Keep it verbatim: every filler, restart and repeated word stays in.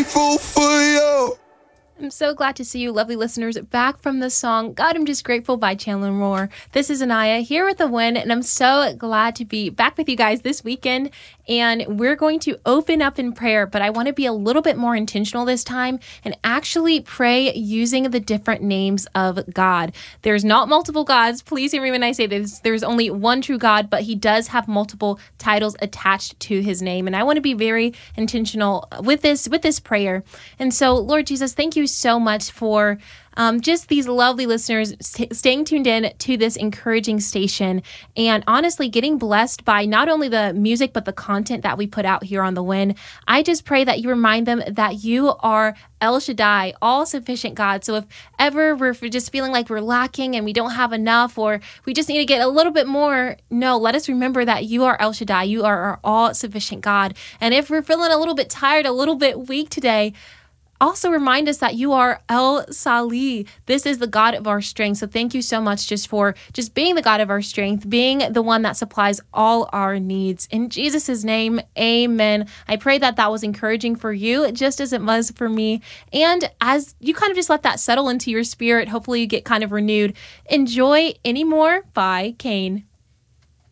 grateful for you. I'm so glad to see you, lovely listeners, back from the song God, I'm Just Grateful by Chandler Moore. This is Anaya here with the win, and I'm so glad to be back with you guys this weekend. And we're going to open up in prayer, but I want to be a little bit more intentional this time and actually pray using the different names of God. There's not multiple gods. Please hear me when I say this. There's only one true God, but he does have multiple titles attached to his name. And I want to be very intentional with this, with this prayer. And so, Lord Jesus, thank you so much for um, just these lovely listeners st- staying tuned in to this encouraging station and honestly getting blessed by not only the music, but the content that we put out here on The Win. I just pray that you remind them that you are El Shaddai, all-sufficient God. So if ever we're just feeling like we're lacking and we don't have enough, or we just need to get a little bit more, no, let us remember that you are El Shaddai. You are our all-sufficient God. And if we're feeling a little bit tired, a little bit weak today, also remind us that you are El Sali. This is the God of our strength. So thank you so much just for just being the God of our strength, being the one that supplies all our needs. In Jesus' name, amen. I pray that that was encouraging for you, just as it was for me. And as you kind of just let that settle into your spirit, hopefully you get kind of renewed. Enjoy Anymore by Kane.